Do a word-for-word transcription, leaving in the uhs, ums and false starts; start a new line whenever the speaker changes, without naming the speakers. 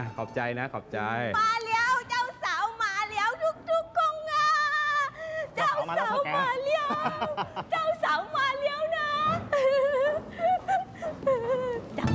นะขอบใจนะขอบใจ
มาแล้วเจ้าสาวมาแล้วทุกๆกงอ่ะเจ้าสาวมาแล้วเจ้า